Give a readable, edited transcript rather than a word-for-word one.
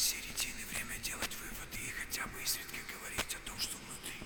середины время делать выводы и хотя бы изредка говорить о том, что внутри.